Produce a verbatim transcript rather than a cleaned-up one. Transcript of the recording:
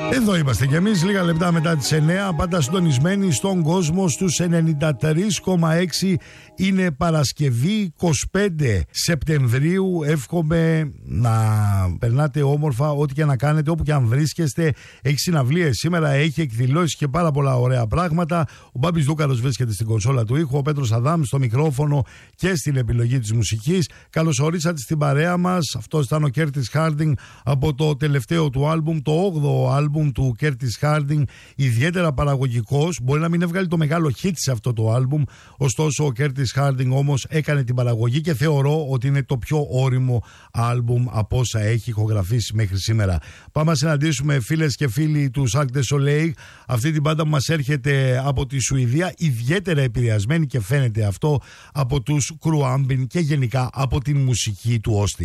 Εδώ είμαστε κι εμείς λίγα λεπτά μετά τις εννιά, πάντα συντονισμένοι στον κόσμο στους ενενήντα τρία κόμμα έξι. Είναι Παρασκευή είκοσι πέντε Σεπτεμβρίου. Εύχομαι να περνάτε όμορφα ό,τι και να κάνετε, όπου και αν βρίσκεστε. Έχει συναυλίες σήμερα, έχει εκδηλώσεις και πάρα πολλά ωραία πράγματα. Ο Μπάμπης Δούκαρος βρίσκεται στην κονσόλα του ήχου, ο Πέτρος Αδάμ στο μικρόφωνο και στην επιλογή της μουσικής. Καλώς ορίσατε στην παρέα μας. Αυτό ήταν ο Κέρτις Χάρντινγκ από το τελευταίο του άλμπουμ, το όγδοο άλμπουμ του Κέρτις Χάρντινγκ. Ιδιαίτερα παραγωγικός. Μπορεί να μην έβγαλε το μεγάλο hit σε αυτό το άλμπουμ, ωστόσο ο Κέρτις Χάρντινγκ όμως έκανε την παραγωγή και θεωρώ ότι είναι το πιο ώριμο άλμπουμ από όσα έχει ηχογραφήσει μέχρι σήμερα. Πάμε να συναντήσουμε φίλες και φίλοι του Cirque du Soleil, αυτή την μπάντα που μας έρχεται από τη Σουηδία, ιδιαίτερα επηρεασμένη και φαίνεται αυτό από τους Κρουάμπιν και γενικά από την μουσική του Austin.